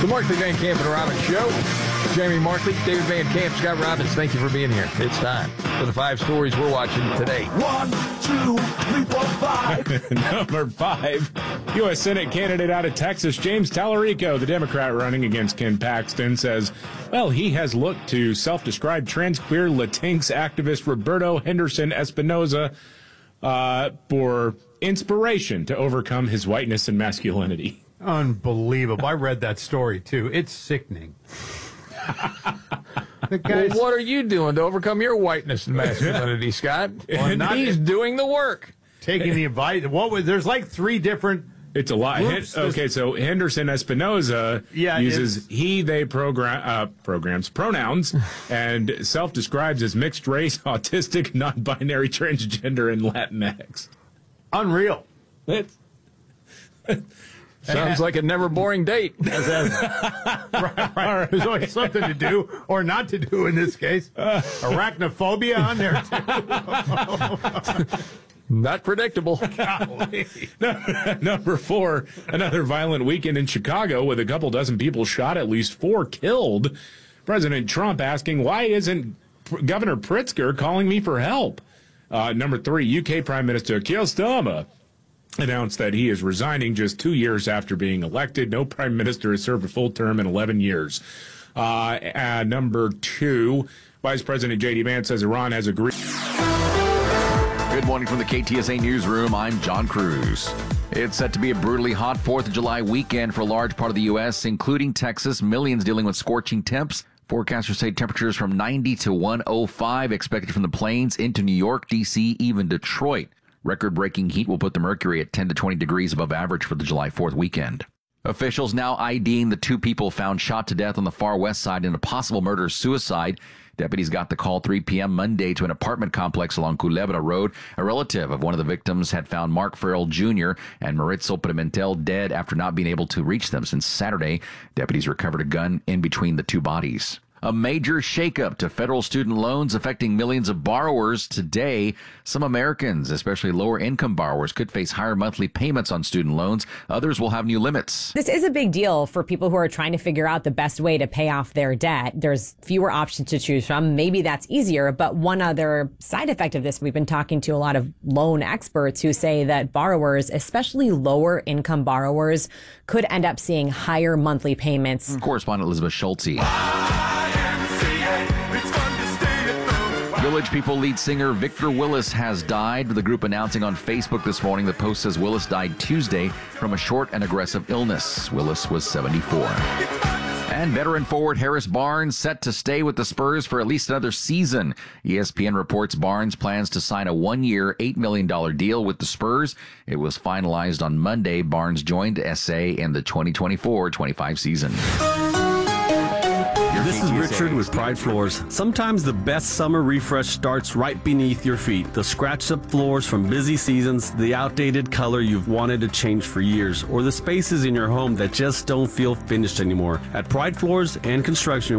The Markley, Van Camp, and Robbins Show. Jamie Markley, David Van Camp, Scott Robbins, thank you for being here. It's time for the 5 stories we're watching today. 1, 2, 3, 4, 5. Number 5, U.S. Senate candidate out of Texas, James Tallarico, the Democrat running against Ken Paxton, says, well, he has looked to self-described trans-queer Latinx activist Roberto Henderson Espinoza for inspiration to overcome his whiteness and masculinity. Unbelievable. I read that story, too. It's sickening. Well, what are you doing to overcome your whiteness and masculinity, Scott? He's doing the work. Taking the advice. There's like 3 different. It's a lot. Okay, so Henderson Espinoza uses he, they pronouns and self-describes as mixed race, autistic, non-binary, transgender, and Latinx. Unreal. Sounds like a never boring date. Right. There's always something to do or not to do in this case. Arachnophobia on there, too. Not predictable. Number 4, another violent weekend in Chicago with a couple dozen people shot, at least 4 killed. President Trump asking, why isn't Governor Pritzker calling me for help? Number 3, UK Prime Minister Keir Starmer announced that he is resigning just 2 years after being elected. No prime minister has served a full term in 11 years. Number 2, Vice President J.D. Vance says Iran has agreed. Good morning from the KTSA Newsroom. I'm John Cruz. It's set to be a brutally hot 4th of July weekend for a large part of the U.S., including Texas. Millions dealing with scorching temps. Forecasters say temperatures from 90 to 105 expected from the plains into New York, D.C., even Detroit. Record-breaking heat will put the mercury at 10 to 20 degrees above average for the July 4th weekend. Officials now IDing the 2 people found shot to death on the far west side in a possible murder-suicide. Deputies got the call 3 p.m. Monday to an apartment complex along Culebra Road. A relative of one of the victims had found Mark Farrell Jr. and Maritzel Pimentel dead after not being able to reach them since Saturday. Deputies recovered a gun in between the 2 bodies. A major shakeup to federal student loans affecting millions of borrowers today. Some Americans, especially lower-income borrowers, could face higher monthly payments on student loans. Others will have new limits. This is a big deal for people who are trying to figure out the best way to pay off their debt. There's fewer options to choose from. Maybe that's easier, but one other side effect of this, we've been talking to a lot of loan experts who say that borrowers, especially lower-income borrowers, could end up seeing higher monthly payments. Correspondent Elizabeth Schulte. Village People lead singer Victor Willis has died. The group announcing on Facebook this morning. The Post says Willis died Tuesday from a short and aggressive illness. Willis was 74. And veteran forward Harris Barnes set to stay with the Spurs for at least another season. ESPN reports Barnes plans to sign a 1-year, $8 million deal with the Spurs. It was finalized on Monday. Barnes joined SA in the 2024-25 season. This is Richard with Pride Floors. Sometimes the best summer refresh starts right beneath your feet. The scratched up floors from busy seasons, the outdated color you've wanted to change for years, or the spaces in your home that just don't feel finished anymore. At Pride Floors and Construction,